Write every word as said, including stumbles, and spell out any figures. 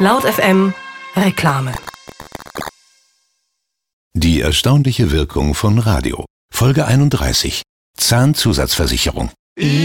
Laut F M Reklame. Die erstaunliche Wirkung von Radio. Folge einunddreißig. Zahnzusatzversicherung.